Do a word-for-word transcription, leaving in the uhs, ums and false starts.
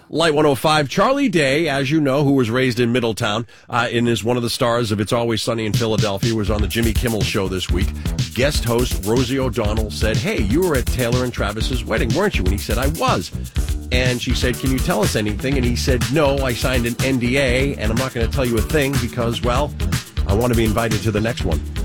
Light one oh five, Charlie Day, as you know, who was raised in Middletown uh, and is one of the stars of It's Always Sunny in Philadelphia, was on the Jimmy Kimmel Show this week. Guest host Rosie O'Donnell said, hey, you were at Taylor and Travis's wedding, weren't you? And he said, I was. And she said, can you tell us anything? And he said, no, I signed an N D A, and I'm not going to tell you a thing because, well, I want to be invited to the next one.